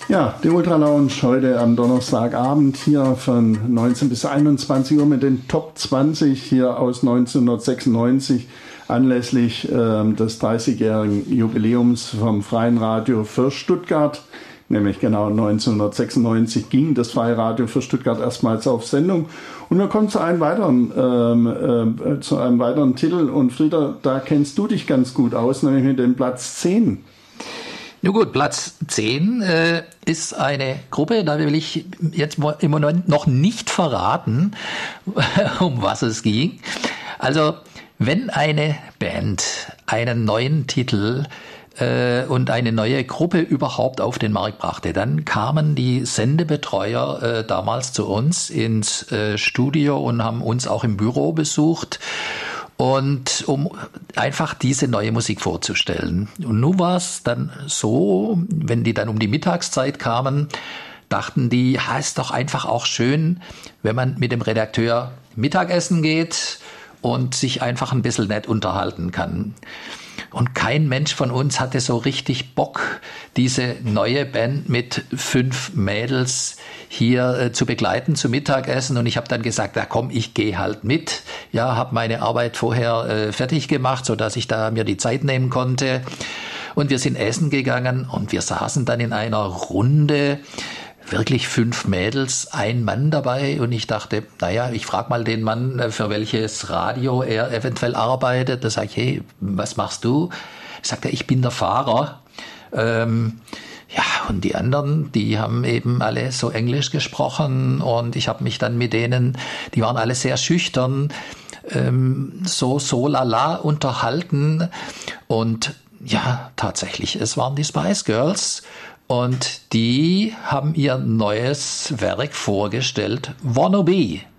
Ja, die Ultra Lounge heute am Donnerstagabend hier von 19 bis 21 Uhr mit den Top 20 hier aus 1996 anlässlich des 30-jährigen Jubiläums vom Freien Radio für Stuttgart. Nämlich genau 1996 ging das Freie Radio für Stuttgart erstmals auf Sendung. Und wir kommen zu einem weiteren Titel. Und Frieder, da kennst du dich ganz gut aus, nämlich mit dem Platz 10. Nun gut, Platz 10 ist eine Gruppe, da will ich jetzt im Moment noch nicht verraten, um was es ging. Also, wenn eine Band einen neuen Titel und eine neue Gruppe überhaupt auf den Markt brachte, dann kamen die Sendebetreuer damals zu uns ins Studio und haben uns auch im Büro besucht. Und um einfach diese neue Musik vorzustellen. Und nun war es dann so, wenn die dann um die Mittagszeit kamen, dachten die, ist doch einfach auch schön, wenn man mit dem Redakteur Mittagessen geht und sich einfach ein bisschen nett unterhalten kann. Und kein Mensch von uns hatte so richtig Bock, diese neue Band mit 5 Mädels hier zu begleiten zum Mittagessen. Und ich habe dann gesagt, komm, ich gehe halt mit. Ja, habe meine Arbeit vorher fertig gemacht, sodass ich da mir die Zeit nehmen konnte. Und wir sind essen gegangen und wir saßen dann in einer Runde, wirklich 5 Mädels, ein Mann dabei. Und ich dachte, ich frage mal den Mann, für welches Radio er eventuell arbeitet. Da sage ich, hey, was machst du? Sagt er, ich bin der Fahrer. Und die anderen, die haben eben alle so Englisch gesprochen. Und ich habe mich dann mit denen, die waren alle sehr schüchtern, so lala unterhalten. Und ja, tatsächlich, es waren die Spice Girls. Und die haben ihr neues Werk vorgestellt, Wannabe.